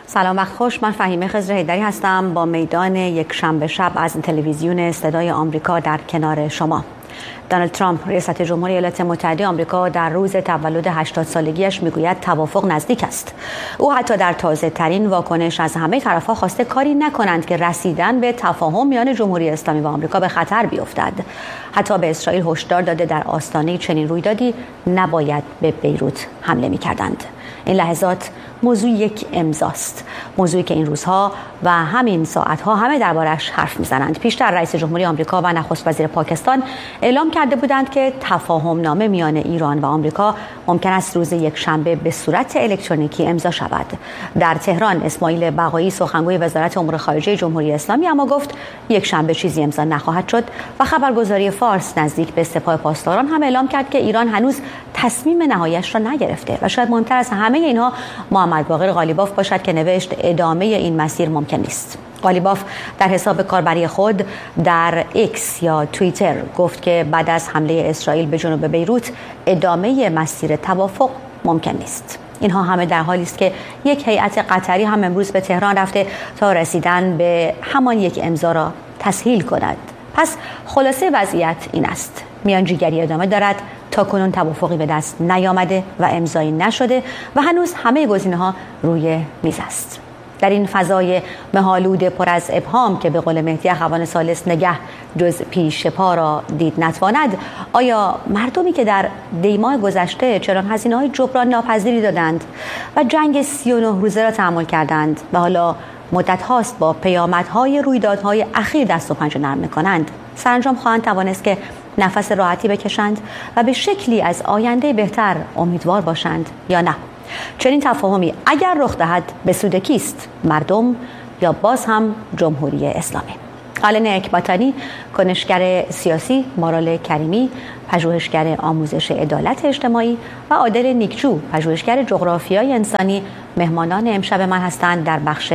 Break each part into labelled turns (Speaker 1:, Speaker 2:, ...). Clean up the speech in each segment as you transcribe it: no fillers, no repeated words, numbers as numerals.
Speaker 1: سلام وقت خوش. من فهیمه خضر حیدری هستم با میدان یک شنبه شب از تلویزیون صدای آمریکا در کنار شما. دونالد ترامپ ریاست جمهوری ایالات متحده آمریکا در روز تولد 80 سالگیش میگوید توافق نزدیک است. او حتی در تازه ترین واکنش از همه طرف‌ها خواسته کاری نکنند که رسیدن به تفاهم میان جمهوری اسلامی و آمریکا به خطر بیفتد. حتی به اسرائیل هشدار داده در آستانه چنین رویدادی نباید به بیروت حمله می‌کردند. این لحظات موضوع یک امضاست، موضوعی که این روزها و همین ساعتها همه دربارش حرف میزنند. پیشتر رئیس جمهوری آمریکا و نخست وزیر پاکستان اعلام کرده بودند که تفاهم نامه میان ایران و آمریکا ممکن است روز یک شنبه به صورت الکترونیکی امضا شود. در تهران اسماعیل بقایی سخنگوی وزارت امور خارجه جمهوری اسلامی اما گفت یک شنبه چیزی امضا نخواهد شد و خبرگزاری فارس نزدیک به سپاه پاسداران هم اعلام کرد که ایران هنوز تصمیم نهاییش را نگرفته و شاید مهمتر از همه اینها محمد باقر قالیباف باشد که نوشت ادامه این مسیر ممکن نیست. قالیباف در حساب کاربری خود در ایکس یا توییتر گفت که بعد از حمله اسرائیل به جنوب بیروت ادامه مسیر توافق ممکن نیست. اینها همه در حالی است که یک هیئت قطری هم امروز به تهران رفته تا رسیدن به همان یک امضا را تسهیل کند. پس خلاصه وضعیت این است: میانجیگری ادامه دارد، تاکنون توافقی به دست نیامده و امضایی نشده و هنوز همه گزینه‌ها روی میز است. در این فضای مه‌آلود پر از ابهام که به قول مهدی اخوان ثالث نگه جز پیش پا را دید نتواند، آیا مردمی که در دیماه گذشته چنان هزینه‌های جبران ناپذیری دادند و جنگ 39 روزه را تحمل کردند و حالا مدت هاست با پیامدهای رویدادهای اخیر دست و پنجه نرم می‌کنند، سرانجام خواهند توانست که نفس راحتی بکشند و به شکلی از آینده بهتر امیدوار باشند یا نه؟ چنین تفاهمی اگر رخ دهد به سود کیست؟ مردم یا باز هم جمهوری اسلامی؟ آلن اکباتانی، کنشگر سیاسی، مارال کریمی، پژوهشگر آموزش عدالت اجتماعی و عادل نیکچو، پژوهشگر جغرافیای انسانی، مهمانان امشب من هستند در بخش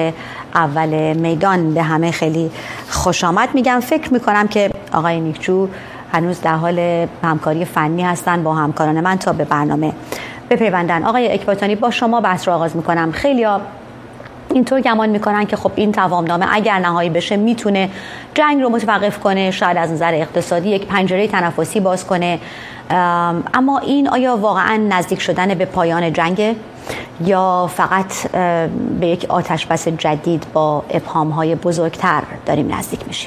Speaker 1: اول میدان. به همه خیلی خوش آمد میگم. فکر میکنم که آقای نیکچو هنوز در حال همکاری فنی هستند با همکاران من تا به برنامه بپیوندن. آقای اکباتانی، با شما بحث رو آغاز میکنم. خیلیا اینطور گمان میکنن که خب این تفاهمنامه اگر نهایی بشه میتونه جنگ رو متوقف کنه، شاید از نظر اقتصادی یک پنجره تنفسی باز کنه، اما این آیا واقعا نزدیک شدن به پایان جنگ یا فقط به یک آتش بس جدید با ابهام‌های بزرگتر داریم نزدیک میشیم؟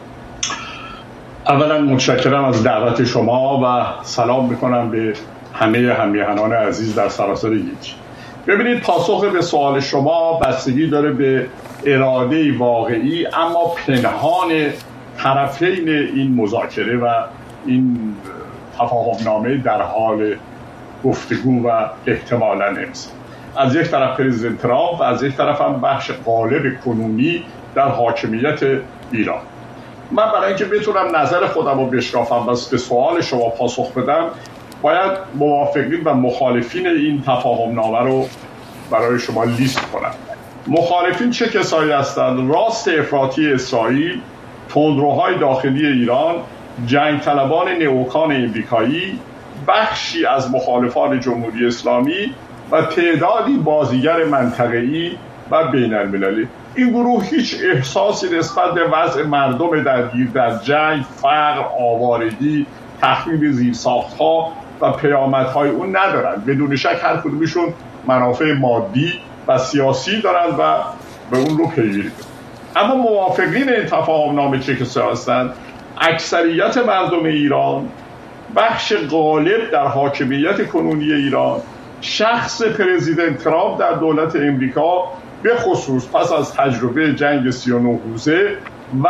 Speaker 2: اولا متشکرم از دعوت شما و سلام میکنم به همه همیهنان عزیز در سراسر گیج. ببینید، پاسخ به سوال شما بستگی داره به اراده واقعی اما پنهان طرفین این مذاکره و این تفاهمنامه در حال گفتگو و احتمالاً امضا. از یک طرف پرزیدنت ترامپ و از یک طرف هم بخش غالب کنونی در حاکمیت ایران. من برای اینکه بتونم نظر خودم رو بشکافم و به سوال شما پاسخ بدم، باید موافقین و مخالفین این تفاهمنامه رو برای شما لیست کنم. مخالفین چه کسایی هستند؟ راست افراطی اسرائیل، تندروهای داخلی ایران، جنگ طلبان نیوکان امریکایی، بخشی از مخالفان جمهوری اسلامی و تعدادی بازیگر منطقه‌ای و بین المللی. این گروه هیچ احساسی نسبت به وضع مردم درگیر در جنگ، فقر، آوارگی، تخریب زیرساخت‌ها و پیامدهای اون ندارند. بدون شک هر کدومشون منافع مادی و سیاسی دارند و به اون رو پیگیری کنند. اما موافقین این تفاهمنامه چه کسایی هستند؟ اکثریت مردم ایران، بخش غالب در حاکمیت کنونی ایران، شخص پرزیدنت ترامپ در دولت امریکا به خصوص پس از تجربه جنگ 39 روزه و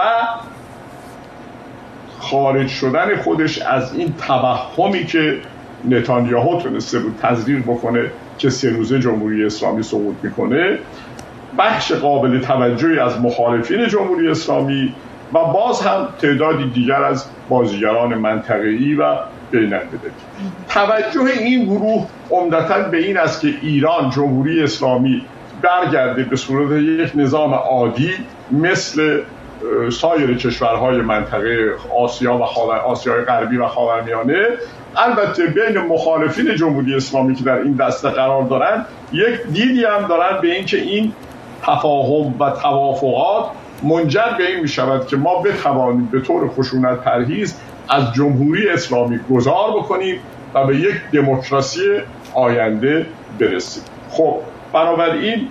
Speaker 2: خارج شدن خودش از این توهمی که نتانیاهو تونسته بود تزریق بکنه که 3 روزه جمهوری اسلامی سقوط میکنه، بخش قابل توجهی از مخالفین جمهوری اسلامی و باز هم تعدادی دیگر از بازیگران منطقه‌ای و بین‌المللی. توجه این گروه عمدتاً به این است که ایران، جمهوری اسلامی، برگرده به صورت یک نظام عادی مثل سایر کشورهای منطقه آسیا و آسیای غربی و خاورمیانه. البته بین مخالفین جمهوری اسلامی که در این دسته قرار دارن یک دیدی هم دارن به این که این تفاهم و توافقات منجر به این می شود که ما بتوانیم به طور خشونت پرهیز از جمهوری اسلامی گذار بکنیم و به یک دموکراسی آینده برسیم. خب بنابراین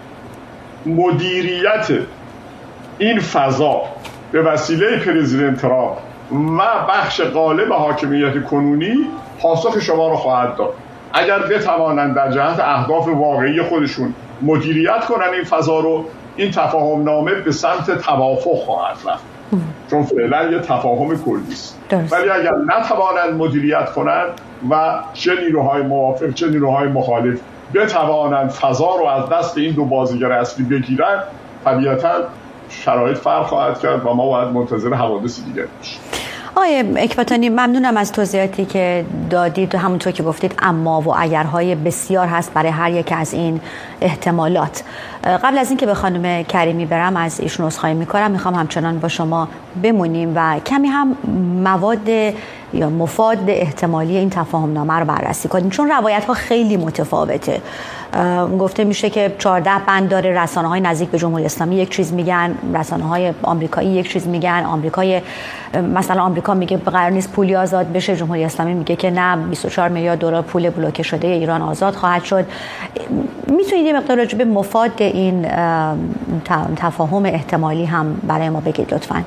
Speaker 2: مدیریت این فضا به وسیله پرزیدنت ترامپ و بخش غالب حاکمیت کنونی پاسخ شما رو خواهد داد. اگر بتوانند در جهت اهداف واقعی خودشون مدیریت کنن این فضا رو، این تفاهم نامه به سمت توافق خواهد رفت، چون فعلا یه تفاهم کلی است. ولی اگر نتوانند مدیریت کنند و چه نیروهای موافق چه نیروهای مخالف بتوانند فضا رو از دست این دو بازیگر اصلی بگیرند، طبیعتاً شرایط فرق خواهد کرد و ما باید منتظر حوادث دیگر باشیم.
Speaker 1: آقای اکباتانی، ممنونم از توضیحاتی که دادید و همونطور که گفتید اما و اگرهای بسیار هست برای هر یک از این احتمالات. قبل از اینکه به خانم کریمی برم از ایشون عذرخواهی میکنم، میخوام همچنان با شما بمونیم و کمی هم مواد یا مفاد احتمالی این تفاهم نامه رو بررسی کنیم، چون روایت ها خیلی متفاوته. گفته میشه که 14 بند داره، رسانه های نزدیک به جمهوری اسلامی یک چیز میگن، رسانه های آمریکایی یک چیز میگن، مثلا آمریکا میگه قرار نیست پولی آزاد بشه، جمهوری اسلامی میگه که نه 24 میلیارد دلار پول بلوکه شده ایران آزاد خواهد شد. میتونید یه مقدار راجع به مفاد این تفاهم احتمالی هم برای ما بگید لطفاً؟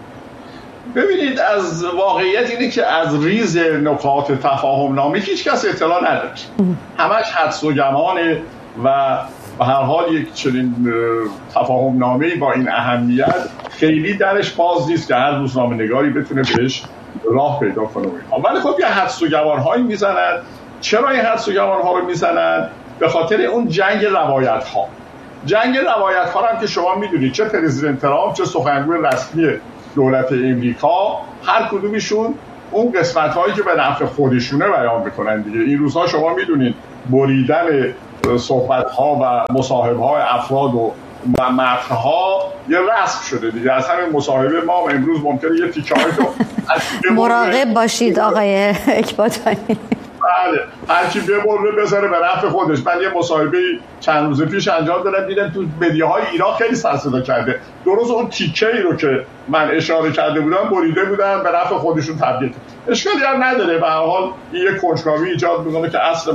Speaker 2: ببینید، از واقعیت اینه که از ریز نکات تفاهم نامه هیچ کس اطلاع نداره، همش حدس و گمانه و به هر حال یک چنین تفاهم نامه‌ای با این اهمیت خیلی درش باز نیست که هر روزنامه‌نگاری بتونه بهش راه پیدا کنه. ولی خب یه حدس و گمان‌هایی میزنن. چرا این حدس و گمان‌ها رو میزنن؟ به خاطر اون جنگ روایت‌ها. جنگ روایت‌ها هم که شما میدونید، چه پرزیدنت ترامپ چه سخنگوی رسمی دولت امریکا، هر کدومشون اون قسمت‌هایی که به نفع خودشونه بیان میکنن دیگه. این روزها شما میدونید بریدن صحبت‌ها و مصاحبه‌های افراد و متن‌ها یه رسم شده دیگه. از همین مصاحبه ما امروز ممکنه یه تیکه‌ای رو
Speaker 1: مراقب باشید آقای اکباتانی.
Speaker 2: بله، هرچی ببره بذاره به نفع خودش. من یه مصاحبه چند روز پیش انجام دادم، دیدم تو مدیاهای ایران خیلی سر صدا کرده. درست اون تیکه‌ای رو که من اشاره کرده بودم بریده بودن به نفع خودشون تبدیل. اشکالی هم نداره، به هر حال این یه کنجکاوی ایجاد می‌کنه که اصل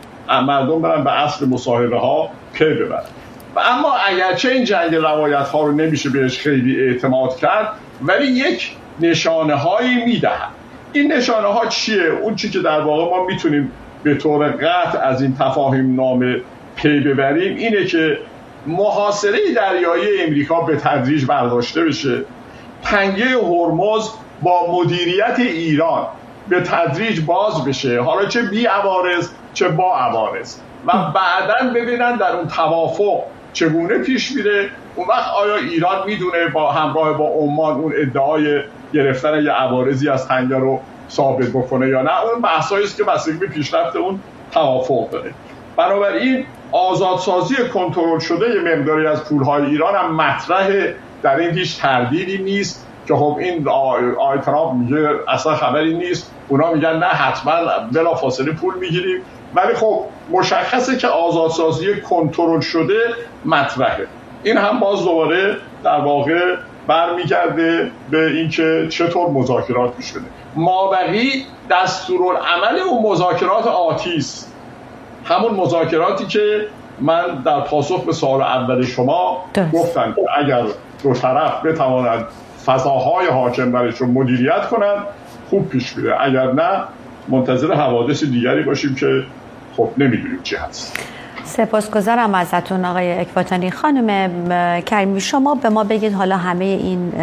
Speaker 2: مردم برن به اصل مصاحبه ها پی ببرن. و اما اگرچه این جنگ روایت ها رو نمیشه بهش خیلی اعتماد کرد، ولی یک نشانه هایی میدهد. این نشانه ها چیه؟ اون چی که در واقع ما میتونیم به طور قطع از این تفاهم نامه پی ببریم اینه که محاصره دریایی امریکا به تدریج برداشته بشه، تنگه هرمز با مدیریت ایران به تدریج باز بشه، حالا چه بی عوارض چه با عوارض، و بعداً ببینن در اون توافق چگونه پیش میره. اون وقت آیا ایران میدونه با همراه با عمان اون ادعای گرفتن یه عوارضی از تنگه رو ثابت بکنه یا نه؟ اون بحثایی است که بستگی به پیشرفت اون توافق داره. بنابراین آزادسازی کنترل شده یه مقداری از پولهای ایران هم مطرحه، در این هیچ تردیدی نیست که خب این آقای ترامپ میگه اصلا خبری نیست، اونا میگن نه حتما بلافاصله پول میگیریم، ولی خب مشخصه که آزادسازی کنترل شده مطرحه. این هم باز دوباره در واقع برمیگرده به اینکه چطور مذاکرات پیش بره. مابقی دستورالعمل اون مذاکرات آتی است، همون مذاکراتی که من در پاسخ به سوال اول شما گفتم که اگر دو طرف بتوانند فضاهای حاکم برشون مدیریت کنند خوب پیش میره، اگر نه منتظر حوادث دیگری باشیم که خب نمیدونیم چی هست.
Speaker 1: سپاسگزارم ازتون آقای اکباتانی. خانم کریمی، شما به ما بگید حالا همه این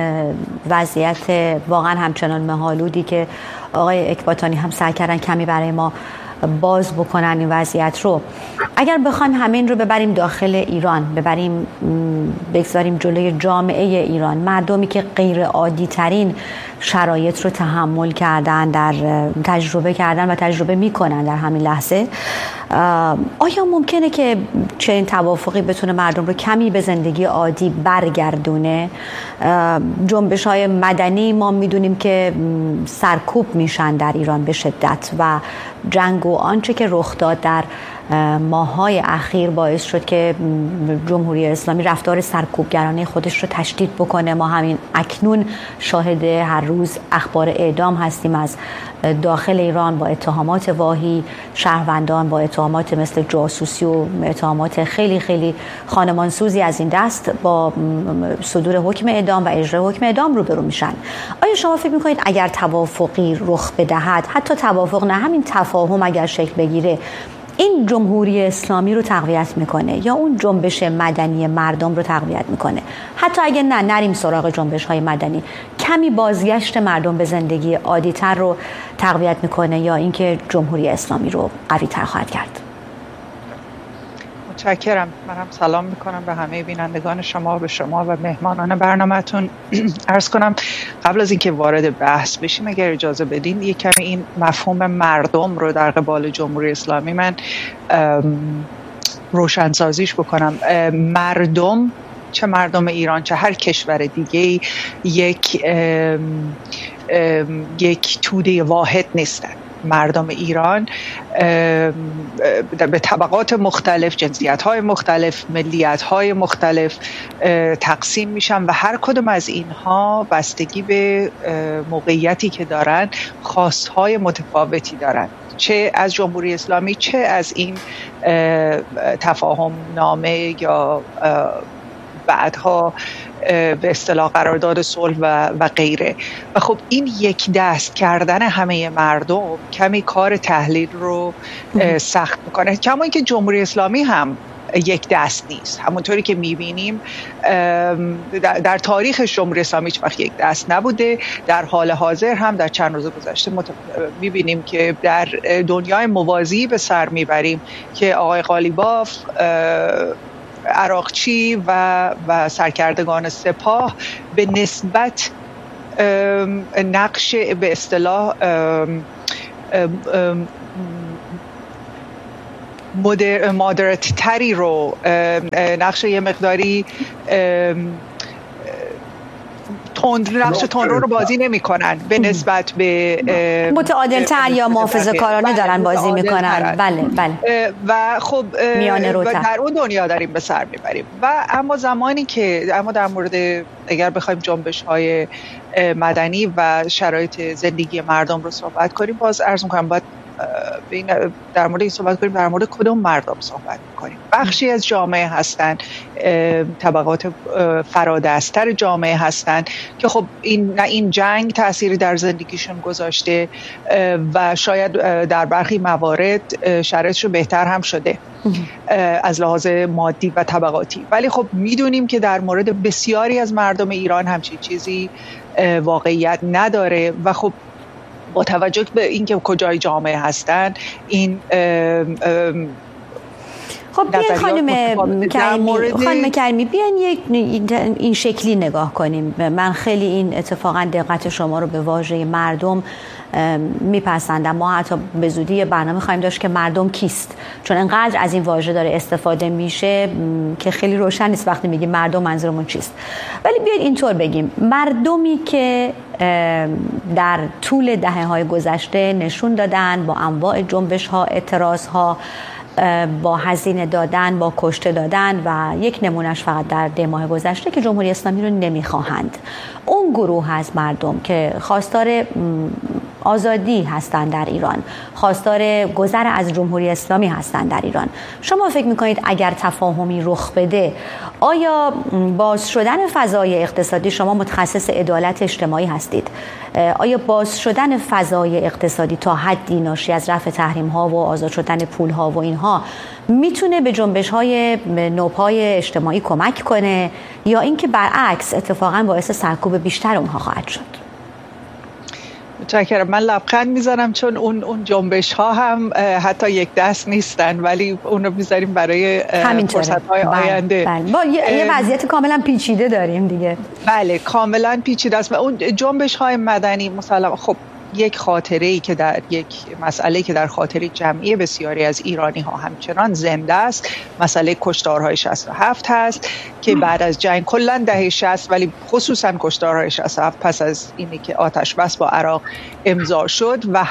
Speaker 1: وضعیت واقعا همچنان مه‌آلودی که آقای اکباتانی هم سعی کردن کمی برای ما باز بکنن این وضعیت رو، اگر بخوایم همین رو ببریم داخل ایران، بگذاریم جلوی جامعه ایران، مردمی که غیر عادی ترین شرایط رو تحمل کردن، تجربه کردن و تجربه میکنن در همین لحظه، آیا ممکنه که چنین توافقی بتونه مردم رو کمی به زندگی عادی برگردونه؟ جنبش‌های مدنی ما میدونیم که سرکوب میشن در ایران به شدت و جنگ و آنچه که رخ داد در ماه‌های اخیر باعث شد که جمهوری اسلامی رفتار سرکوبگرانه خودش رو تشدید بکنه. ما همین اکنون شاهد هر روز اخبار اعدام هستیم از داخل ایران با اتهامات واهی، شهروندان با اتهامات مثل جاسوسی و اتهامات خیلی خیلی خانمانسوزی از این دست با صدور حکم اعدام و اجرای حکم اعدام روبرو میشن. آیا شما فکر میکنید اگر توافقی رخ بدهد، حتی توافق نه، همین تفاهم اگر شکل بگیره، این جمهوری اسلامی رو تقویت میکنه یا اون جنبش مدنی مردم رو تقویت میکنه؟ حتی اگه نریم سراغ جنبش های مدنی، کمی بازگشت مردم به زندگی عادی‌تر رو تقویت میکنه یا اینکه جمهوری اسلامی رو قوی‌تر خواهد کرد؟
Speaker 3: متشکرم. منم سلام میکنم به همه بینندگان شما، به شما و مهمانان برنامه‌تون. عرض کنم قبل از اینکه وارد بحث بشیم اگر اجازه بدین یک کمی این مفهوم مردم رو در قبال جمهوری اسلامی من روشنسازیش بکنم. مردم، چه مردم ایران چه هر کشور دیگه، یک توده واحد نیستن. مردم ایران به طبقات مختلف، جنسیت‌های مختلف، ملیت‌های مختلف تقسیم میشن و هر کدوم از اینها بستگی به موقعیتی که دارن خواست‌های متفاوتی دارن، چه از جمهوری اسلامی چه از این تفاهم نامه یا بعدها به اصطلاح قرارداد صلح و غیره. و خب این یک دست کردن همه مردم کمی کار تحلیل رو سخت میکنه، کما اینکه جمهوری اسلامی هم یک دست نیست. همونطوری که میبینیم در تاریخ جمهوری اسلامی هیچ وقت یک دست نبوده. در حال حاضر هم در چند روز گذشته میبینیم که در دنیای موازی به سر میبریم که آقای قالیباف، عراقچی و سرکردگان سپاه به نسبت نقش به اصطلاح مادرت تری رو، نقش یه مقداری نقش تندرو رو بازی نمی کنن به نسبت به
Speaker 1: متعادل‌تر یا محافظه‌کارانه دارن بازی میکنن. بله بله.
Speaker 3: و خب در اون دنیا داریم به سر میبریم. و اما زمانی که در مورد اگر بخوایم جنبش‌های مدنی و شرایط زندگی مردم رو صحبت کنیم، باز عرض می‌کنم باید در مورد این صحبت کنیم، در مورد کدوم مردم صحبت می‌کنیم. بخشی از جامعه هستن، طبقات فرادست‌تر جامعه هستن که خب این جنگ تأثیری در زندگیشون گذاشته و شاید در برخی موارد شرایطش بهتر هم شده از لحاظ مادی و طبقاتی. ولی خب میدونیم که در مورد بسیاری از مردم ایران همچین چیزی واقعیت نداره و خب با توجه به اینکه کجای جامعه هستن این
Speaker 1: خب خانم کریمی بیاین این شکلی نگاه کنیم. من خیلی این اتفاقا دقت شما رو به واژه مردم میپسندم. ما حتی به زودی برنامه خواهیم داشت که مردم کیست، چون انقدر از این واژه داره استفاده میشه که خیلی روشن نیست وقتی میگیم مردم منظورمون چیست. ولی بیاید اینطور بگیم، مردمی که در طول دهه‌های گذشته نشون دادن با انواع جنبش‌ها، اعتراض‌ها، با هزینه دادن، با کشته دادن و یک نمونهش فقط در 10 ماه گذشته که جمهوری اسلامی رو نمیخواهند، اون گروه از مردم که خواستار آزادی هستند در ایران، خواستار گذر از جمهوری اسلامی هستند در ایران، شما فکر میکنید اگر تفاهمی رخ بده، آیا باز شدن فضای اقتصادی، شما متخصص عدالت اجتماعی هستید، آیا باز شدن فضای اقتصادی تا حدی ناشی از رفع تحریم ها و آزاد شدن پول ها و اینها میتونه به جنبش های نوپای اجتماعی کمک کنه یا اینکه برعکس اتفاقا باعث سرکوب بیشتر اونها خواهد شد؟
Speaker 3: متشکرم. من لبخند میزنم چون اون جنبش ها هم حتی یک دست نیستن، ولی اون رو میذاریم برای فرصت های آینده.
Speaker 1: با یه وضعیت کاملا پیچیده داریم دیگه.
Speaker 3: بله کاملا پیچیده است. و اون جنبش های مدنی مثلا خب یک خاطره‌ای که در یک مسئله که در خاطره جمعی بسیاری از ایرانی ها همچنان زنده است، مسئله کشتارهای 67 هست که بعد از جنگ کلا دهه 60 ولی خصوصا کشتارهای 67 پس از اینی که آتش بس با عراق امضا شد و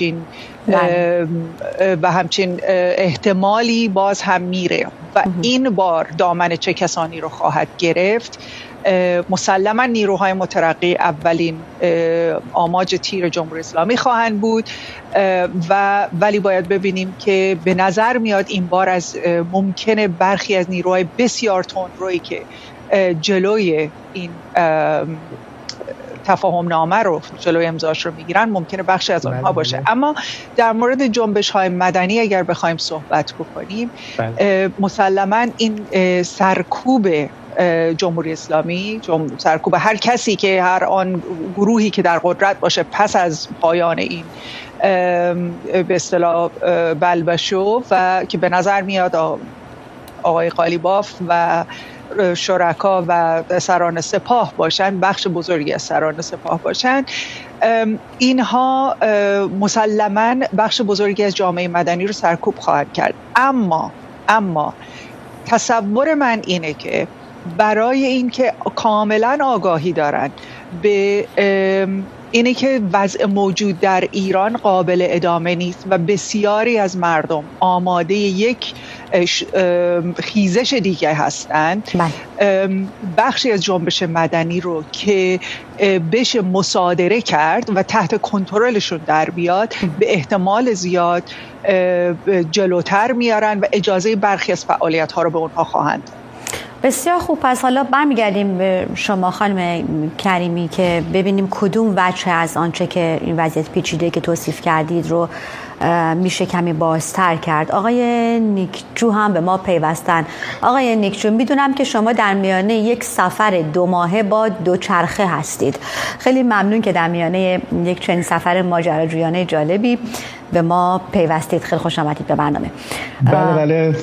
Speaker 3: همچین احتمالی باز هم میره و این بار دامن چه کسانی رو خواهد گرفت. مسلما نیروهای مترقی اولین آماج تیر جمهوری اسلامی خواهند بود ولی باید ببینیم که به نظر میاد این بار از ممکنه برخی از نیروهای بسیار تندرویی که جلوی این تفاهم نامه رو جلوی امضاش رو میگیرن ممکنه بخشی از آنها باشه. اما در مورد جنبش های مدنی اگر بخوایم صحبت بکنیم مسلما این سرکوب جمهوری اسلامی، سرکوب هر کسی که هر آن گروهی که در قدرت باشه پس از پایان این به اصطلاح بلبشو و که به نظر میاد آقای قالیباف و شرکا و سران سپاه باشن، بخش بزرگی از سران سپاه باشن، اینها مسلماً بخش بزرگی از جامعه مدنی رو سرکوب خواهد کرد. اما تصور من اینه که برای اینکه کاملا آگاهی دارن به اینه که وضع موجود در ایران قابل ادامه نیست و بسیاری از مردم آماده یک خیزش دیگه هستند، بخشی از جنبش مدنی رو که بشه مصادره کرد و تحت کنترلشون در بیاد به احتمال زیاد جلوتر میارن و اجازه برخی از فعالیت ها رو به اونها خواهند.
Speaker 1: بسیار خوب. پس حالا برمیگردیم به شما خانم کریمی که ببینیم کدوم وجه از آنچه که این وضعیت پیچیده که توصیف کردید رو میشه کمی بازتر کرد. آقای نیکجو هم به ما پیوستن. آقای نیکجو، میدونم که شما در میانه یک سفر 2 ماهه با دوچرخه هستید. خیلی ممنون که در میانه یک چنین سفر ماجراجویانه جالبی به ما پیوستید. خیلی خوش آمدید به برنامه.
Speaker 4: بله.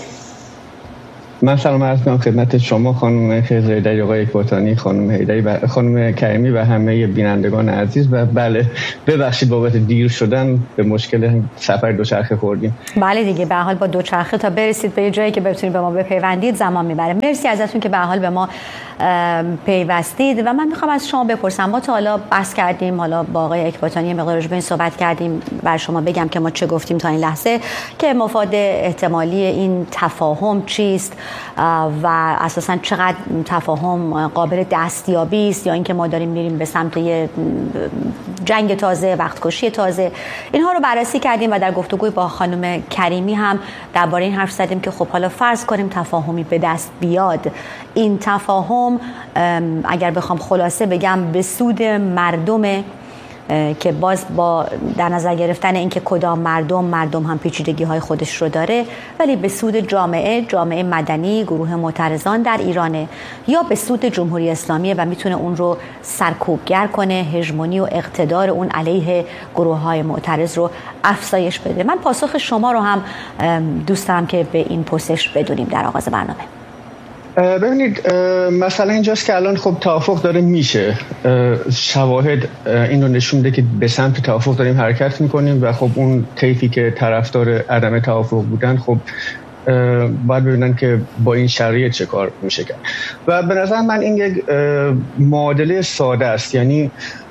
Speaker 4: من سلام عرض می‌کنم خدمت شما خانم خضرایی، آقای اکباتانی، خانم هیدری و خانم کریمی و همه بینندگان عزیز. و بله ببخشید بابت دیر شدن، به مشکل سفر دوچرخه خوردیم.
Speaker 1: بله دیگه، به هر حال با دوچرخه تا برسید به یه جایی که بتونید به ما بپیوندید زمان میبره. مرسی ازتون که به هر حال به ما پیوستید و من میخوام از شما بپرسم، ما تا حالا بحث کردیم، حالا با آقای اکباتانی مقدار راجع به این صحبت کردیم، بر شما بگم که ما چه گفتیم تا این لحظه، که مفاد احتمالی این تفاهم چیست و اساساً چقدر تفاهم قابل دستیابی است یا اینکه ما داریم میریم به سمت یه جنگ تازه، وقتکشی تازه. اینها رو بررسی کردیم و در گفتگوی با خانم کریمی هم درباره این حرف زدیم که خب حالا فرض کنیم تفاهمی به دست بیاد، این تفاهم اگر بخوام خلاصه بگم به سود مردم که باز با در نظر گرفتن اینکه کدام مردم هم پیچیدگی های خودش رو داره، ولی به سود جامعه مدنی، گروه معترضان در ایرانه یا به سود جمهوری اسلامی و میتونه اون رو سرکوبگر کنه، هژمونی و اقتدار اون علیه گروه های معترض رو افزایش بده. من پاسخ شما رو هم دوست دارم که به این پرسش بدونیم در آغاز برنامه.
Speaker 4: ببینید مثلا اینجاست که الان خب توافق داره میشه، شواهد اینو نشون میده که به سمت توافق داریم حرکت میکنیم و خب اون طیفی که طرفدار عدم توافق بودن خب باید ببینن که با این شرایط چه کار میشه کرد. و به نظر من این یک معادله ساده است، یعنی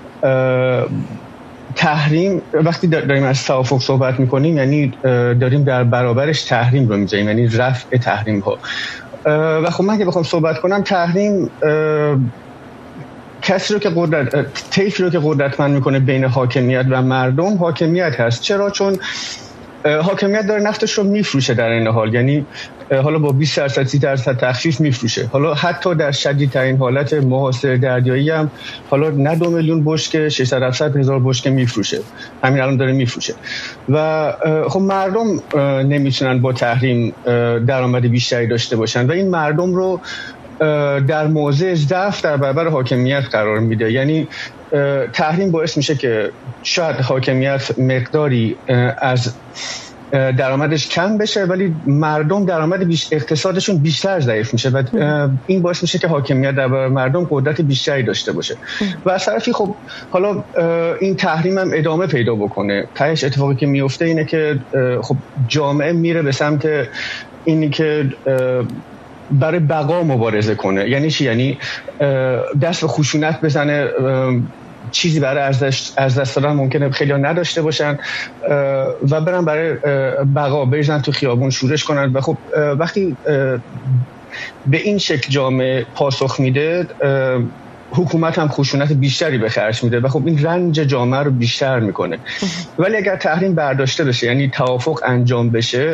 Speaker 4: تحریم، وقتی داریم از توافق صحبت میکنیم یعنی داریم در برابرش تحریم رو میذاریم، یعنی رفع تحریم ها. و خب من که بخوام صحبت کنم، تحریم کسی رو که طیفی رو که قدرتمند میکنه بین حاکمیت و مردم حاکمیت هست. چرا؟ چون حاکمیت داره نفتش رو میفروشه در این حال، یعنی حالا با 20% 30% تخفیف میفروشه، حالا حتی در شدیدترین حالت محاصره دریایی هم حالا نه 2 میلیون بشکه 600,000 بشکه میفروشه، همین الان داره میفروشه. و خب مردم نمیتونن با تحریم درآمد بیشتری داشته باشن و این مردم رو در موضع ضعف در برابر حاکمیت قرار میده. یعنی تحریم باعث میشه که شاید حاکمیت مقداری از درآمدش کم بشه، ولی مردم درآمد اقتصادشون بیشتر ضعیف میشه و این باعث میشه که حاکمیت در برابر مردم قدرت بیشتری داشته باشه. و از طرفی خب حالا این تحریم هم ادامه پیدا بکنه، تهش اتفاقی که میفته اینه که خب جامعه میره به سمت اینی که برای بقا مبارزه کنه. یعنی چی؟ یعنی دست به خشونت بزنه، چیزی برای از دست دادن ممکنه خیلی نداشته باشن و برن برای بقا بریزن تو خیابون شورش کنن. و خب وقتی به این شکل جامعه پاسخ میده، حکومت هم خشونت بیشتری به خرج میده و خب این رنج جامعه رو بیشتر میکنه. ولی اگر تحریم برداشته بشه، یعنی توافق انجام بشه،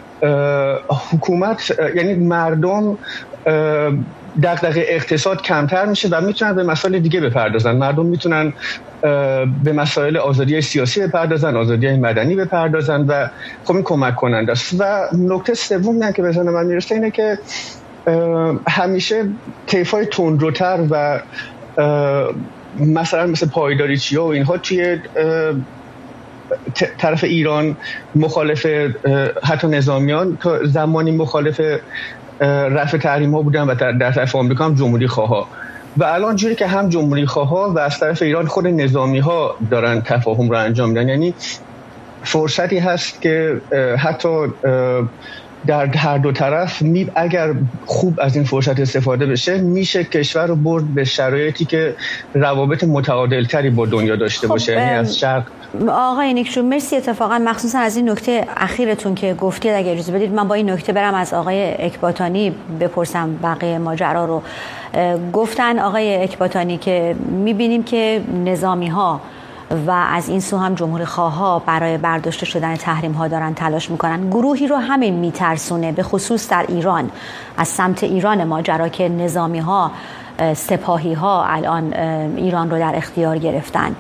Speaker 4: حکومت یعنی مردم دغدغه اقتصاد کمتر میشه و میتونن به مسائل دیگه بپردازن. مردم میتونن به مسائل آزادی سیاسی بپردازن، آزادی مدنی بپردازن و خب این کمک کننده است. و نکته سوم که به ذهن من میرسه اینه که همیشه طیف‌های تندروتر و مثلا مثل پایداریچیا و اینها توی طرف ایران مخالف، حتی نظامیان تا زمانی مخالف رفع تحریم ها بودن و در طرف آمریکا هم جمهوری خواه. و الان جوری که هم جمهوری خواه و از طرف ایران خود نظامی ها دارن تفاهم رو انجام میدن، یعنی فرصتی هست که حتی در هر دو طرف اگر خوب از این فرصت استفاده بشه میشه کشور رو برد به شرایطی که روابط متعادل تری با دنیا داشته باشه. یعنی از شرق.
Speaker 1: آقای نیکشون مرسی، اتفاقا مخصوصا از این نکته اخیرتون که گفتید اگه اجازه بدید من با این نکته برم از آقای اکباتانی بپرسم بقیه ماجرا رو. گفتن آقای اکباتانی که میبینیم که نظامی ها و از این سو هم جمهوری خواها برای برداشته شدن تحریم ها دارن تلاش میکنن. گروهی رو همین میترسونه، به خصوص در ایران، از سمت ایران ماجرا که نظامی ها، سپاهی ها الان ایران رو در اختیار گرفتن.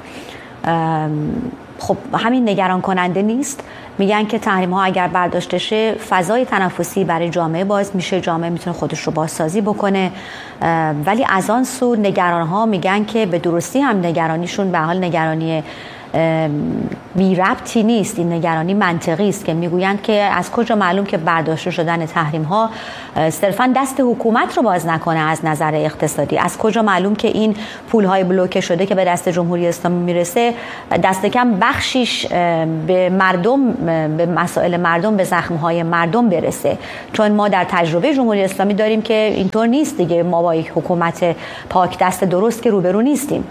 Speaker 1: خب همین نگران کننده نیست؟ میگن که تحریم ها اگر برداشته شه فضای تنفسی برای جامعه باز میشه، جامعه میتونه خودش رو بازسازی بکنه. ولی از آن سو نگران ها میگن که به درستی هم نگرانیشون به حال نگرانی بی ربطی نیست، این نگرانی منطقی است که میگویند که از کجا معلوم که برداشته شدن تحریم ها صرفا دست حکومت رو باز نکنه از نظر اقتصادی؟ از کجا معلوم که این پول های بلوکه شده که به دست جمهوری اسلامی میرسه دست کم بخشیش به مردم، به مسائل مردم، به زخم های مردم برسه؟ چون ما در تجربه جمهوری اسلامی داریم که اینطور نیست دیگه. ما با یک حکومت پاک دست درست که روبرو نیستیم.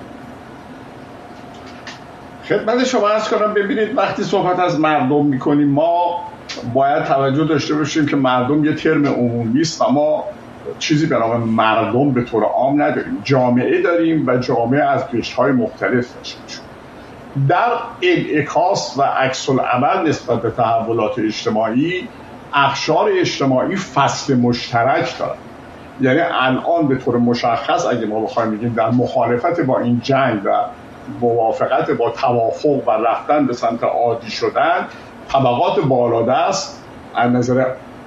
Speaker 2: خدمت شما عرض کنم، ببینید وقتی صحبت از مردم میکنیم ما باید توجه داشته باشیم که مردم یه ترم عمومی است و ما چیزی به نام مردم به طور عام نداریم. جامعه داریم و جامعه از قشرهای مختلف داشته میشه. در انعکاس و عکس العمل نسبت به تحولات اجتماعی، اقشار اجتماعی فصل مشترک دارن. یعنی الان به طور مشخص اگه ما بخوایم بگیم در مخالفت با این جنگ و موافقت با توافق و رفتن به سمت عادی شدن، طبقات بالادست از نظر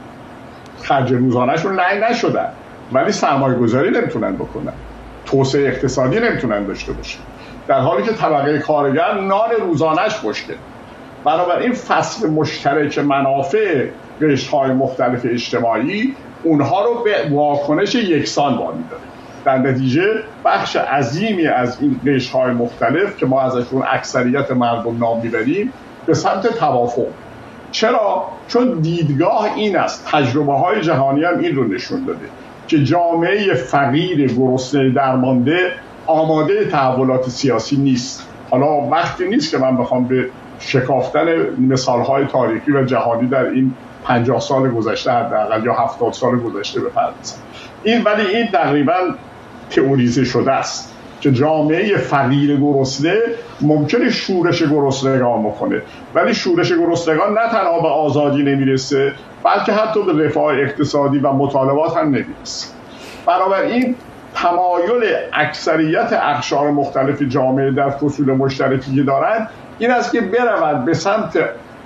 Speaker 2: خرج روزانه‌شون لنگ نشدن ولی سرمایه گذاری نمیتونن بکنن، توسعه اقتصادی نمیتونن داشته باشن، در حالی که طبقه کارگر نان روزانه‌اش مشکل. بنابراین فصل مشترک منافع قشرهای مختلف اجتماعی اونها رو به واکنش یکسان وامی داره. در نتیجه بخش عظیمی از این قشرهای مختلف که ما ازشون اکثریت مردم نام میبریم به سمت توافق. چرا؟ چون دیدگاه این است، تجربه های جهانی هم این رو نشون داده که جامعه فقیر گرسنه درمانده آماده تحولات سیاسی نیست. حالا وقتی نیست که من بخوام به شکافتن مثالهای تاریخی و جهانی در این 50 سال گذشته حداقل یا 70 سال گذشته بپردازم. ولی این تقریبا تئوریزه شده است که جامعه فقیر گرسنه ممکنه شورش گرسنگان بکنه، ولی شورش گرسنگان نه تنها به آزادی نمیرسه بلکه حتی به رفاه اقتصادی و مطالبات هم نمیرسه. بنابراین تمایل اکثریت اقشار مختلف جامعه در فصول مشترکی که دارن این است که برود به سمت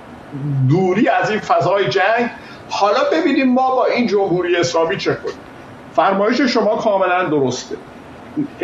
Speaker 2: دوری از این فضای جنگ. حالا ببینیم ما با این جمهوری اسلامی چه کنیم. فرمایش شما کاملا درسته.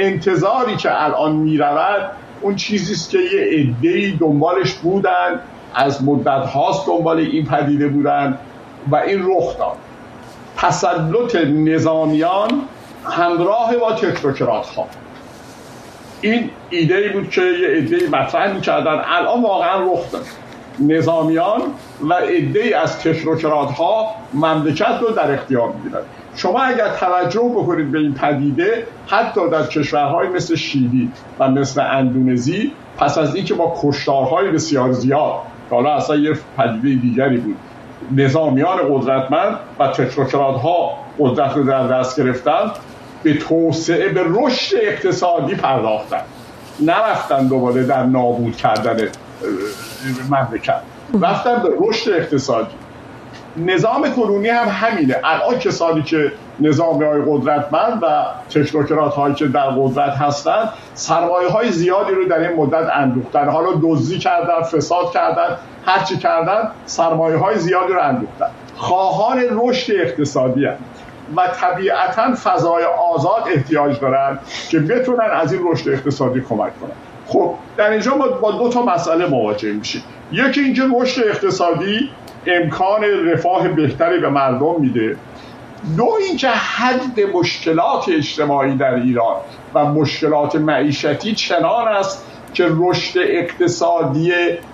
Speaker 2: انتظاری که الان میرود اون چیزیست که یه عده‌ای دنبالش بودن، از مدت هاست دنبال این پدیده بودن و این رخ داد. تسلط نظامیان همراه با تکنوکرات ها. این ایده بود که یه ایده مطرح می‌کردن، الان واقعا رخ داد. نظامیان و عده‌ای از تکنوکرات ها مملکت رو در اختیار می‌گیرن. شما اگر توجه بکنید به این پدیده، حتی در کشورهای مثل شیلی و مثل اندونزی، پس از اینکه با کشتارهای بسیار زیاد، حالا اصلا یه پدیده دیگری بود، نظامیان قدرتمند و تکنوکرات ها قدرت رو در دست گرفتن، به توسعه، به رشد اقتصادی پرداختن، نرفتن دوباره در نابود کردن مملکت، رفتن به رشد اقتصادی. نظام کنونی هم همینه. الان کسانی که نظامی‌های قدرتمند و تکنوکرات هایی که در قدرت هستند، سرمایه های زیادی رو در این مدت اندوختن، حالا دزدی کردن، فساد کردن، هرچی کردن، سرمایه های زیادی رو اندوختن. خواهان رشد اقتصادی هستند و طبیعتاً فضای آزاد احتیاج دارن که بتونن از این رشد اقتصادی کمک کنن. خب در اینجا ما با دو تا مسئله مواجه میشیم. یکی اینکه رشد اقتصادی امکان رفاه بهتری به مردم میده. دو اینکه حد مشکلات اجتماعی در ایران و مشکلات معیشتی چنان است که رشد اقتصادی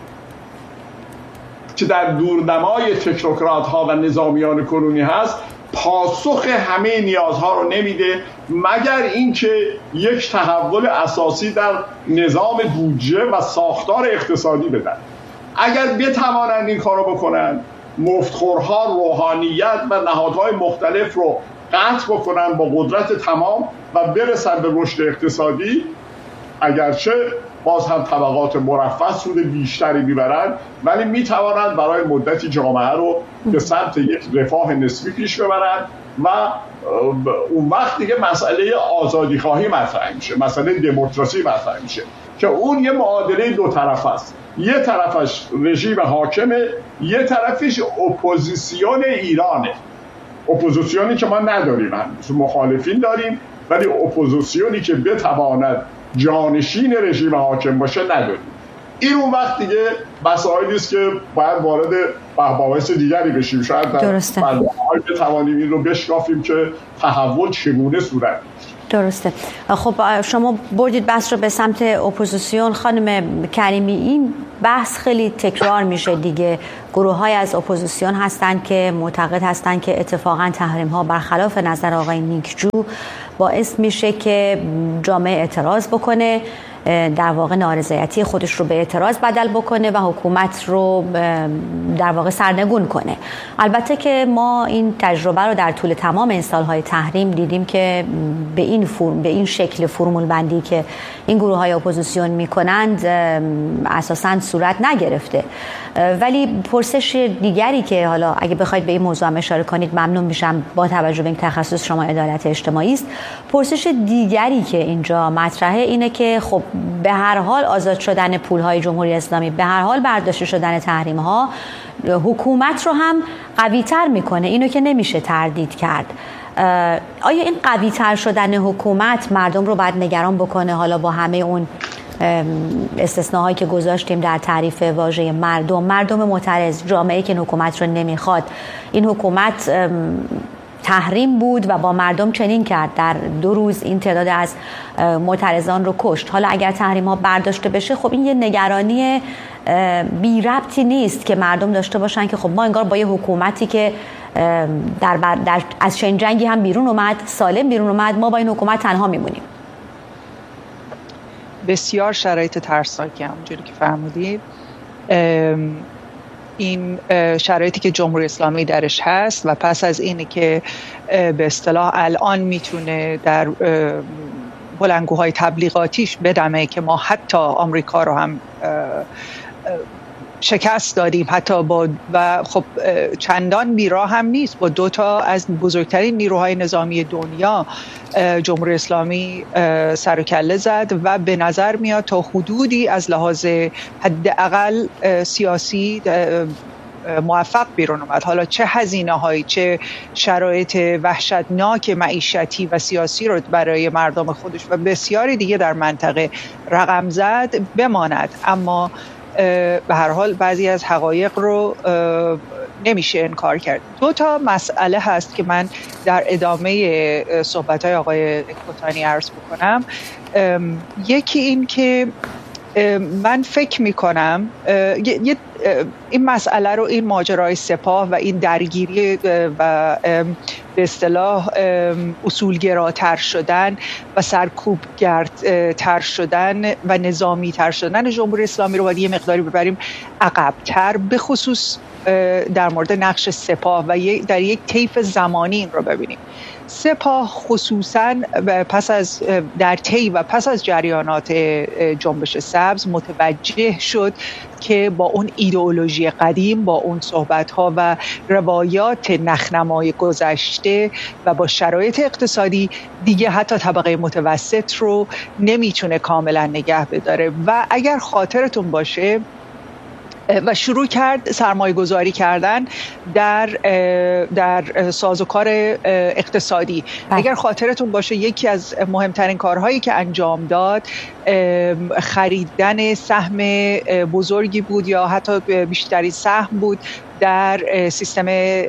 Speaker 2: که در دورنمای تکنوکرات ها و نظامیان کنونی هست پاسخ همه نیازها رو نمیده، مگر اینکه یک تحول اساسی در نظام بودجه و ساختار اقتصادی بدن. اگر بتوانند این کارو بکنن، مفتخورها روحانیت و نهادهای مختلف رو قطع بکنن با قدرت تمام و برسن به رشد اقتصادی، اگرچه باز هم طبقات مرفه سود بیشتری میبرن، ولی میتوانند برای مدتی جامعه رو به سمت یک رفاه نسبی پیش ببرن و اون وقت دیگه مسئله آزادی خواهی مطرح میشه، مسئله دموکراسی مطرح میشه که اون یه معادله دو طرف است. یه طرفش رژیم حاکمه، یه طرفش اپوزیسیون ایرانه. اپوزیسیونی که ما نداریم، مخالفین داریم، ولی اپوزیسیونی که بتواند جانشین رژیم حاکم باشه نداریم. این اون وقت دیگه مسائلی است که باید وارد بحث دیگری بشیم. شاید در برنامه‌های بتوانیم این رو بشکافیم که تحول چگونه صورت می‌گیره.
Speaker 1: درسته. خب شما بردید بحث رو به سمت اپوزیسیون. خانم کریمی، این بحث خیلی تکرار میشه دیگه. گروه‌های از اپوزیسیون هستند که معتقد هستند که اتفاقاً تحریم‌ها برخلاف نظر آقای نیکجو باعث میشه که جامعه اعتراض بکنه، در واقع نارضایتی خودش رو به اعتراض بدل بکنه و حکومت رو در واقع سرنگون کنه. البته که ما این تجربه رو در طول تمام این سالهای تحریم دیدیم که به این شکل فرمول بندی که این گروه‌های اپوزیسیون میکنند اساساً صورت نگرفته. ولی پرسش دیگری که حالا اگه بخواید به این موضوع هم اشاره کنید ممنون میشم، با توجه به این تخصص شما عدالت اجتماعی است. پرسش دیگری که اینجا مطرحه اینه که خب به هر حال آزاد شدن پولهای جمهوری اسلامی، به هر حال برداشته شدن تحریم‌ها حکومت رو هم قوی‌تر میکنه، اینو که نمیشه تردید کرد. آیا این قوی‌تر شدن حکومت مردم رو باید نگران بکنه؟ حالا با همه اون استثناهایی که گذاشتیم در تعریف واژه مردم معترض، جامعه که این حکومت رو نمیخواد، این حکومت تحریم بود و با مردم چنین کرد، در 2 روز این تعداد از معترضان رو کشت. حالا اگر تحریم ها برداشته بشه، خب این یه نگرانی بی ربطی نیست که مردم داشته باشن که خب ما انگار با یه حکومتی که از چنین جنگی هم بیرون اومد، سالم بیرون اومد، ما با این حکومت تنها میمونیم.
Speaker 3: بسیار شرایط ترسناکی، همونجوری که فرمودید. این شرایطی که جمهوری اسلامی درش هست و پس از اینی که به اصطلاح الان میتونه در بلندگوهای تبلیغاتیش بدمه که ما حتی آمریکا رو هم شکست دادیم، حتی و خب چندان بیراه هم نیست، با 2 تا از بزرگترین نیروهای نظامی دنیا جمهوری اسلامی سر و کله زد و به نظر میاد تا حدودی از لحاظ حداقل سیاسی موفق بیرون اومد. حالا چه هزینه هایی، چه شرایط وحشتناک معیشتی و سیاسی رو برای مردم خودش و بسیاری دیگه در منطقه رقم زد بماند، اما به هر حال بعضی از حقایق رو نمیشه انکار کرد. 2 تا مسئله هست که من در ادامه صحبت‌های آقای کوتانی عرض بکنم. یکی این که من فکر میکنم این مسئله رو، این ماجرای سپاه و این درگیری و به اصطلاح اصولگراتر شدن و سرکوبگرتر شدن و نظامی تر شدن جمهوری اسلامی رو باید یه مقداری ببریم عقب‌تر، به خصوص در مورد نقش سپاه و در یک طیف زمانی این رو ببینیم. سپاه خصوصاً در طی و پس از جریانات جنبش سبز متوجه شد که با اون ایدئولوژی قدیم، با اون صحبت‌ها و روایات نخنمای گذشته و با شرایط اقتصادی دیگه حتی طبقه متوسط رو نمیتونه کاملا نگه بداره و اگر خاطرتون باشه و شروع کرد سرمایه گذاری کردن در سازوکار اقتصادی. اگر خاطرتون باشه یکی از مهمترین کارهایی که انجام داد خریدن سهم بزرگی بود یا حتی بیشترین سهم بود در سیستم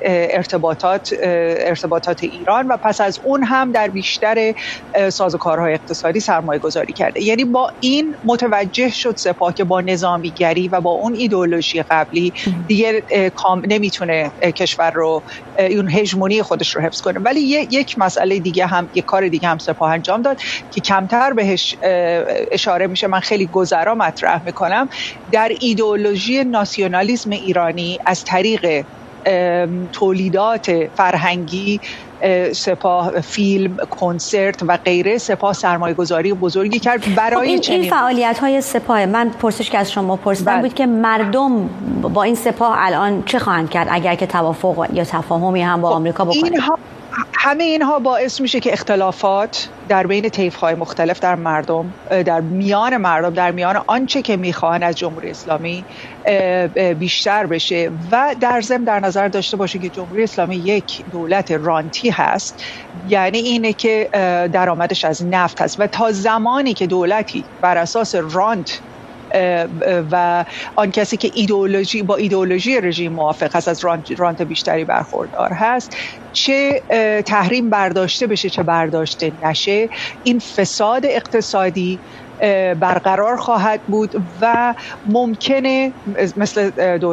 Speaker 3: ارتباطات ایران و پس از اون هم در بیشتر سازوکارهای اقتصادی سرمایه گذاری کرده. یعنی با این متوجه شد سپاه که با نظامیگری و با اون ایدئولوژی قبلی دیگه نمیتونه کشور رو، اون هژمونی خودش رو حفظ کنه. ولی یک مسئله دیگه هم، یک کار دیگه هم سپاه انجام داد که کمتر بهش اشاره میشه، من خیلی گذرا مطرح میکنم. در ایدئولوژی ناسیونالیسم ایرانی از طریق تولیدات فرهنگی سپاه، فیلم، کنسرت و غیره، سپاه سرمایه گذاری بزرگی کرد برای
Speaker 1: این فعالیت های سپاه. من پرسش که از شما پرسیدم بود که مردم با این سپاه الان چه خواهند کرد اگر که توافق یا تفاهمی هم با آمریکا بکنند؟
Speaker 3: همه اینها باعث میشه که اختلافات در بین طیف‌های مختلف در میان مردم، در میان آنچه که میخوان از جمهوری اسلامی بیشتر بشه و در ضمن در نظر داشته باشه که جمهوری اسلامی یک دولت رانتی هست، یعنی اینه که درآمدش از نفت هست و تا زمانی که دولتی بر اساس رانت و آن کسی که با ایدئولوژی رژیم موافق هست از رانت بیشتری برخوردار هست، چه تحریم برداشته بشه چه برداشته نشه، این فساد اقتصادی برقرار خواهد بود و ممکنه مثل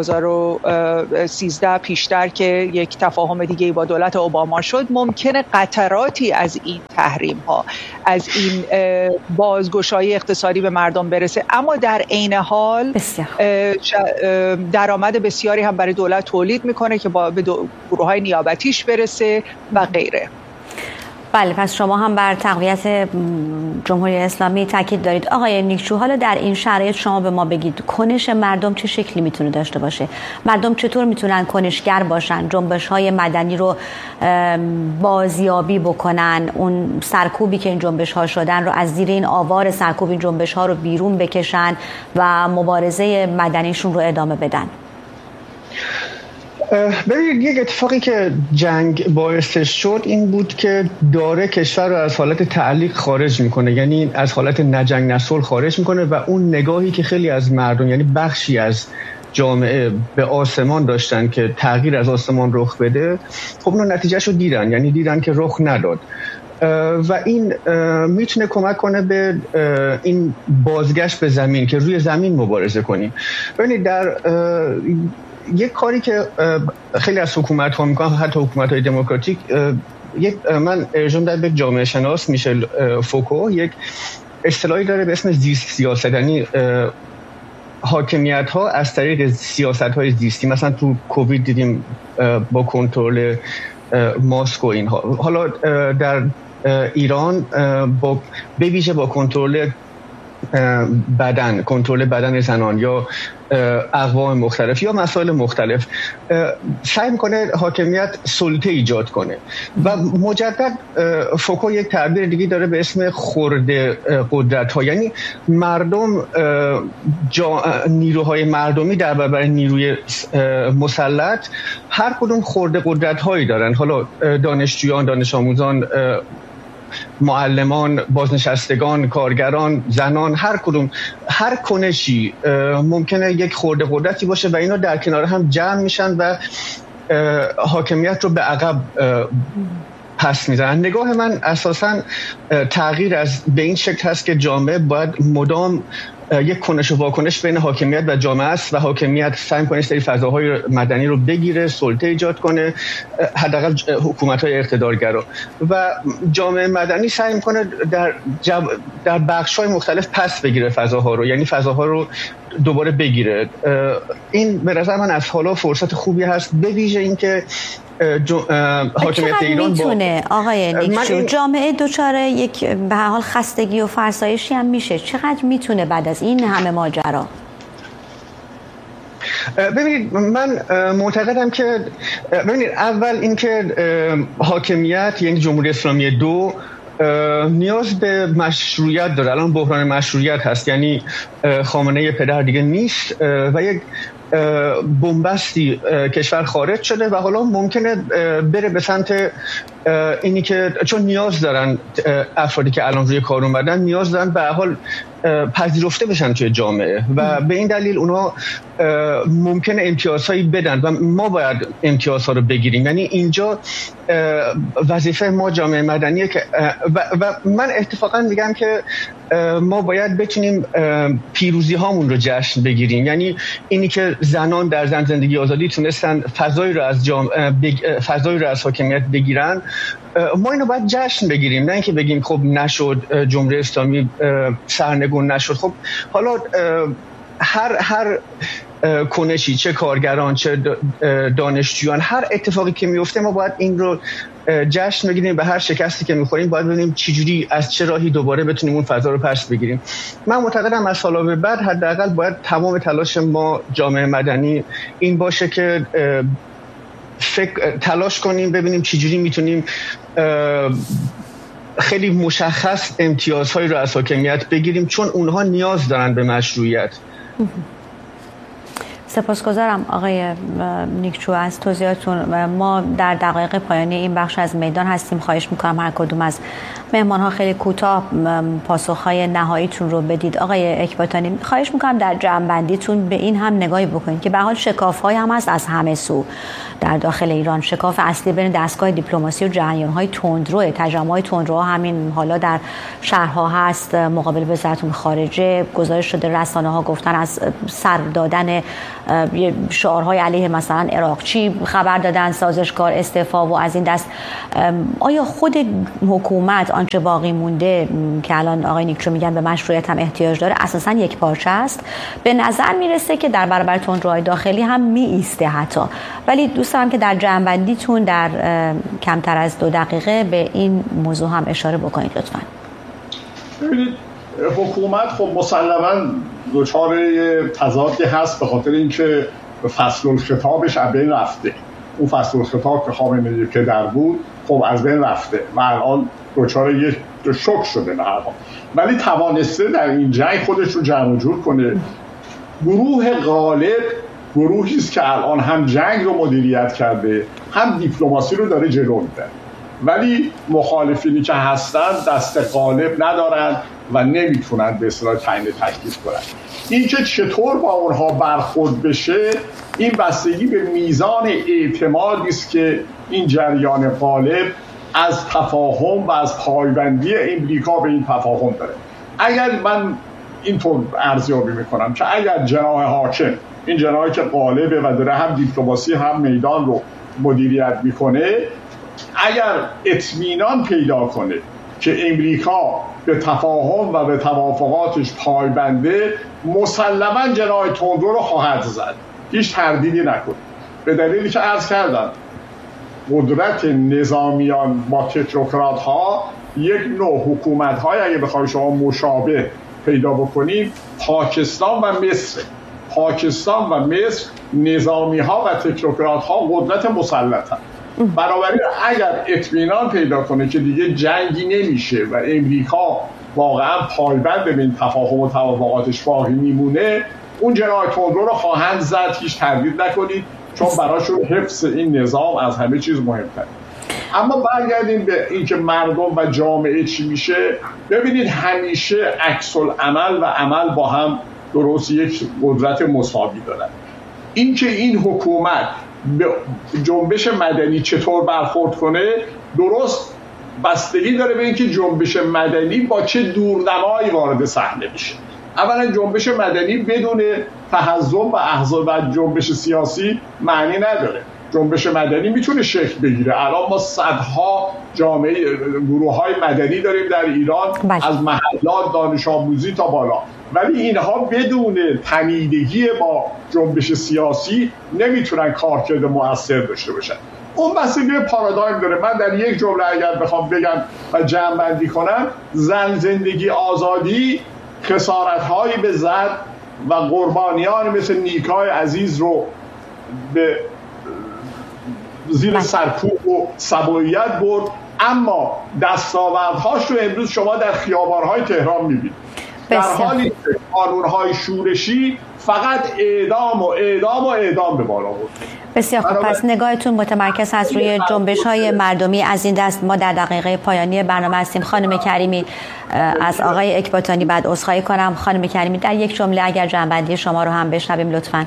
Speaker 3: 2013 پیشتر که یک تفاهم دیگه با دولت اوباما شد، ممکنه قطراتی از این تحریم ها، از این بازگشایی اقتصادی به مردم برسه، اما در عین حال درآمد بسیاری هم برای دولت تولید میکنه که به گروه‌های نیابتیش برسه و غیره.
Speaker 1: بله، پس شما هم بر تقویت جمهوری اسلامی تاکید دارید. آقای نیکچو، حالا در این شرایط شما به ما بگید کنش مردم چه شکلی میتونه داشته باشه؟ مردم چطور میتونن کنشگر باشن، جنبش‌های مدنی رو بازیابی بکنن، اون سرکوبی که این جنبش‌ها شدن رو از زیر این آوار سرکوب این جنبش‌ها رو بیرون بکشن و مبارزه مدنیشون رو ادامه بدن؟
Speaker 4: ببینید، یک اتفاقی که جنگ باعثش شد این بود که داره کشور رو از حالت تعلیق خارج میکنه، یعنی از حالت نجنگ نصلح خارج میکنه و اون نگاهی که خیلی از مردم، یعنی بخشی از جامعه به آسمان داشتن که تغییر از آسمان رخ بده، خب اون نتیجهش رو دیدن، یعنی دیدن که رخ نداد و این میتونه کمک کنه به این بازگشت به زمین که روی زمین مبارزه کنیم. ببینید، در یک کاری که خیلی از حکومت‌ها میکنن، حتی حکومت‌های دموکراتیک، من ارجاع دادم به جامعه شناس میشل فوکو، یک اصطلاحی داره به اسم زیست سیاست، یعنی حاکمیت‌ها از طریق سیاست‌های زیستی، مثلا تو کووید دیدیم با کنترل ماسک و اینها، حالا در ایران به ویژه با کنترل بدن زنان یا اقوام مختلف یا مسائل مختلف، سعی میکنه حاکمیت سلطه ایجاد کنه و مجدد فوکو یک تعبیر دیگه داره به اسم خرده قدرت ها، یعنی مردم، نیروهای مردمی در برابر نیروی مسلط هر کدوم خرده قدرت هایی دارن. حالا دانشجویان، دانش آموزان، معلمان، بازنشستگان، کارگران، زنان، هر کنشی ممکنه یک خورده قدرتی باشه و اینا در کنار هم جمع میشن و حاکمیت رو به عقب پس میزنن. نگاه من اساساً تغییر به این شکل هست که جامعه باید مدام یک کنش و واکنش بین حاکمیت و جامعه است و حاکمیت سعی کنه سری فضاهای مدنی رو بگیره، سلطه ایجاد کنه، حداقل حکومت‌های اقتدارگرا، و جامعه مدنی سعی میکنه در بخش‌های مختلف پس بگیره فضاها رو، یعنی فضاها رو دوباره بگیره. این به نظر من از حالا فرصت خوبی هست، به ویژه اینکه حاکمیت ایران
Speaker 1: میتونه آقای نیکچو جامعه دچار یک به هر حال خستگی و فرسایشی هم میشه، چقدر میتونه بعد از این همه ماجرا؟
Speaker 4: ببینید من معتقدم که اول اینکه حاکمیت یعنی جمهوری اسلامی 2 نیاز به مشروعیت داره. الان بحران مشروعیت هست، یعنی خامنه‌ای پدر دیگه نیست و یک بنبستی کشور خارج شده و حالا ممکنه بره به سمت اینی که چون نیاز دارن افرادی که الان روی کار اومدن نیاز دارن به حال پذیرفته بشن توی جامعه و به این دلیل اونها ممکنه امتیازهایی بدن و ما باید امتیازها رو بگیریم. یعنی اینجا وظیفه ما جامعه مدنیه که و من اتفاقا میگم که ما باید بتونیم پیروزی هامون رو جشن بگیریم. یعنی اینی که زنان در زن زندگی آزادی تونستن فضایی رو از حاکمیت بگیرن، ما اینو باید جشن بگیریم، نه اینکه بگیم خب نشد، جمهوری اسلامی سرنگون نشد. خب حالا هر کنشی، چه کارگران چه دانشجویان، هر اتفاقی که میفته ما باید این رو جشن بگیریم. به هر شکستی که میخوریم باید ببینیم چجوری از چه راهی دوباره بتونیم اون فضا رو پس بگیریم. من معتقدم از حالا به بعد حداقل باید تمام تلاش ما جامعه مدنی این باشه که تلاش کنیم ببینیم چجوری میتونیم خیلی مشخص امتیازهایی رو از حاکمیت بگیریم، چون اونها نیاز دارن به مشروعیت.
Speaker 1: سپاسگزارم آقای نیکچو از توضیحاتتون. ما در دقایق پایانی این بخش از میدان هستیم. خواهش میکنم هر کدوم از مهمان‌ها خیلی کوتاه پاسخ‌های نهاییتون رو بدید. آقای اکباتانی خواهش میکنم در جمع‌بندیتون به این هم نگاهی بکنید که به حال شکاف‌های هم هست از همه سو در داخل ایران. شکاف اصلی بین دستگاه دیپلماسی و جریان‌های تندرو، تجمع‌های تندرو همین حالا در شهرها هست مقابل وزارت امور خارجه. گزارش شده رسانه‌ها گفتن از سر دادن شعارهای علیه مثلا عراقچی خبر دادن، سازشکار استعفا و از این دست. آیا خود حکومت آنچه باقی مونده که الان آقای نیکچو میگن به مشروعیت هم احتیاج داره اساسا یک پارچه است؟ به نظر میرسه که در برابر تندروهای داخلی هم می ایسته حتی، ولی دوست دارم که در جمع‌بندیتون در کمتر از 2 دقیقه به این موضوع هم اشاره بکنید لطفاً.
Speaker 2: ببینید حکومت خب مسلماً دچار تضادی هست به خاطر اینکه فصل الخطابش از بین رفته. اون فصل الخطاب که خامنه‌ای پدر بود خب از بین رفته و الان دچار یک شوک شده به هر حال، ولی توانسته در این جنگ خودش رو جمع جور کنه. گروه غالب گروهی است که الان هم جنگ رو مدیریت کرده هم دیپلماسی رو داره جلو میبره، ولی مخالفینی که هستن دست غالب ندارن و نمیتونن به اصطلاح تعیین تکلیف کنن. این که چطور با اونها برخورد بشه این بستگی به میزان اعتمادی است که این جریان غالب از تفاهم و از پایبندی امریکا به این تفاهم داره. اگر من اینطور ارزیابی میکنم که اگر جناح حاکم، این جناحی که غالبه و داره هم دیپلماسی هم میدان رو مدیریت میکنه، اگر اطمینان پیدا کنه که امریکا به تفاهم و به توافقاتش پایبنده، مسلماً جناح تندرو رو خواهد زد. هیچ تردیدی نکنید. به دلیلی که عرض کردم قدرت نظامیان با تکنوکرات ها یک نوع حکومت های اگه بخوای شما مشابه پیدا بکنید پاکستان و مصر. پاکستان و مصر نظامی ها و تکنوکرات ها قدرت مسلطن. بنابراین اگر اطمینان پیدا کنه که دیگه جنگی نمیشه و امریکا واقعا پایبند به این تفاهم و توافقاتش باقی میمونه، اون جناح تندرو رو خواهند زد. هیچ تردید نکنید، چون براشون حفظ این نظام از همه چیز مهمتره. اما برگردیم به اینکه مردم و جامعه چی میشه. ببینید همیشه عکس العمل و عمل با هم درست یک قدرت مساوی دارن. اینکه این حکومت به جنبش مدنی چطور برخورد کنه درست بستگی داره به اینکه جنبش مدنی با چه دورنمایی وارد صحنه میشه. اولا جنبش مدنی بدون تحزب و احزاب و جنبش سیاسی معنی نداره. جنبش مدنی میتونه شکل بگیره. الان ما صدها جامعه گروه‌های مدنی داریم در ایران از محلات دانش آموزی تا بالا، ولی اینها بدون تنیدگی با جنبش سیاسی نمیتونن کارکرد مؤثر داشته باشن. اون مسئله پارادایم داره. من در یک جمله اگر بخوام بگم و جمع بندی کنم، زن، زندگی، آزادی خسارت‌هایی به زد و قربانیان مثل نیکای عزیز رو به زیر سرکوب و سبویت برد، اما دستاوردهاش رو امروز شما در خیابان‌های تهران می‌بینید. در حالی که قانون‌های شورشی فقط اعدام و اعدام و اعدام به بالا برد.
Speaker 1: بسیار خوب. پس نگاهتون متمرکز هست روی جنبش‌های مردمی از این دست. ما در دقیقه پایانی برنامه هستیم. خانم کریمی، از آقای اکباتانی بعد عذرخواهی کنم. خانم کریمی در یک جمله اگر جنبندی شما رو هم بشنویم لطفاً.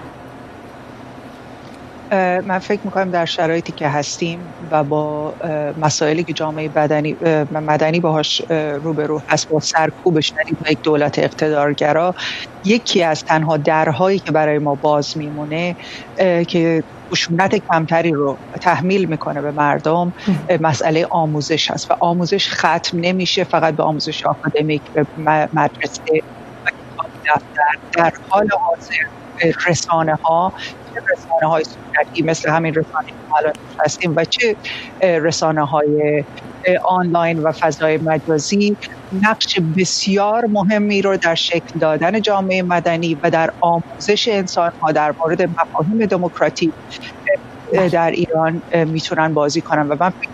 Speaker 3: من فکر میکنم در شرایطی که هستیم و با مسائلی که جامعه مدنی باهاش روبرو هست، با سرکوب شدید و یک دولت اقتدارگرا، یکی از تنها درهایی که برای ما باز میمونه که خشونت کمتری رو تحمیل میکنه به مردم مسئله آموزش هست و آموزش ختم نمیشه فقط به آموزش آکادمیک، به مدرسه و کتاب دفتر. در حال حاضر رسانه های سنتی مثل همین رسانه که الان هستیم و چه رسانه های آنلاین و فضای مجازی نقش بسیار مهمی رو در شکل دادن جامعه مدنی و در آموزش انسان ها در مورد مفاهیم دموکراتی در ایران میتونن بازی کنن و من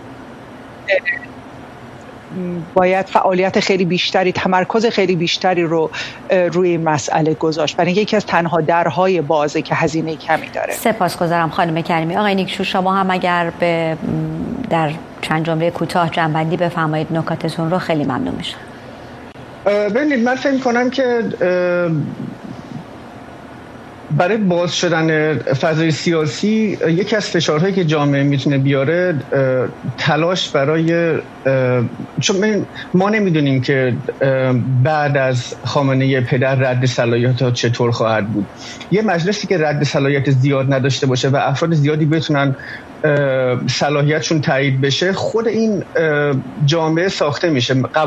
Speaker 3: باید فعالیت خیلی بیشتری، تمرکز خیلی بیشتری رو روی این مسئله گذاشت. برای یکی از تنها درهای بازه که هزینه کمی داره.
Speaker 1: سپاسگزارم خانم کریمی. آقای نیکشو، شما هم اگر در چند جمله کوتاه جنبندی بفرمایید نکاتتون رو، خیلی ممنون میشم.
Speaker 4: ببینید، من فکر می‌کنم که برای باز شدن فضای سیاسی یکی از فشارهایی که جامعه میتونه بیاره تلاش برای، چون ما نمیدونیم که بعد از خامنه پدر رد صلاحیت چطور خواهد بود. یه مجلسی که رد صلاحیت زیاد نداشته باشه و افراد زیادی بتونن صلاحیتشون تایید بشه، خود این جامعه ساخته میشه.